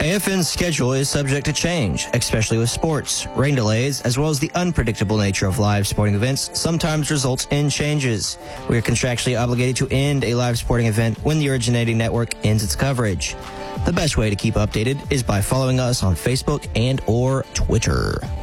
AFN's schedule is subject to change, especially with sports. Rain delays, as well as the unpredictable nature of live sporting events, sometimes results in changes. We are contractually obligated to end a live sporting event when the originating network ends its coverage. The best way to keep updated is by following us on Facebook and or Twitter.